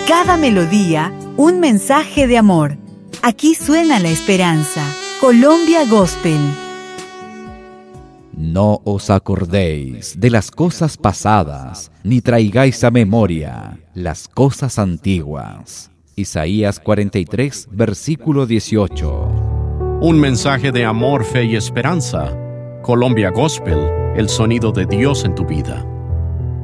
cada melodía, un mensaje de amor. Aquí suena la esperanza. Colombia Gospel. No os acordéis de las cosas pasadas, ni traigáis a memoria las cosas antiguas. Isaías 43, versículo 18. Un mensaje de amor, fe y esperanza. Colombia Gospel, el sonido de Dios en tu vida.